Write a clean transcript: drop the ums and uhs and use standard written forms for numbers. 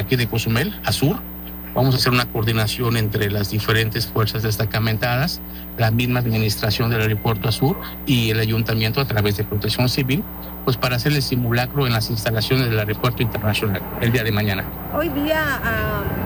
aquí de Cozumel, Azur. Vamos a hacer una coordinación entre las diferentes fuerzas destacamentadas, la misma administración del aeropuerto Azur y el ayuntamiento a través de Protección Civil, pues para hacer el simulacro en las instalaciones del aeropuerto internacional el día de mañana. Hoy día